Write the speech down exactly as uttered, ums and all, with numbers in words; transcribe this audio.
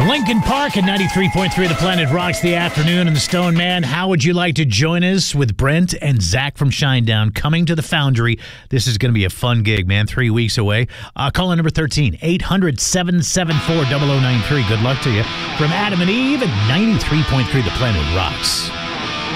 Lincoln Park at ninety-three point three The Planet Rocks the afternoon. And the Stone Man, how would you like to join us with Brent and Zach from Shinedown coming to the Foundry? This is going to be a fun gig, man. Three weeks away. Uh, call in number thirteen, eight hundred, seven seven four, zero zero nine three. Good luck to you. From Adam and Eve at ninety-three point three The Planet Rocks.